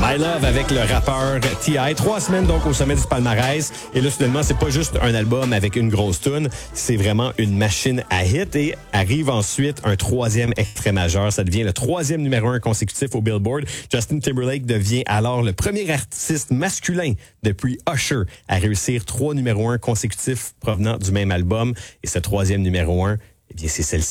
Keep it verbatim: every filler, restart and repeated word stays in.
I Love avec le rappeur T I Trois semaines donc au sommet du palmarès. Et là, soudainement, c'est pas juste un album avec une grosse toune, c'est vraiment une machine à hit. Et arrive ensuite un troisième extrait majeur. Ça devient le troisième numéro un consécutif au Billboard. Justin Timberlake devient alors le premier artiste masculin depuis Usher à réussir trois numéros un consécutifs provenant du même album. Et ce troisième numéro un, eh bien, c'est celle-ci.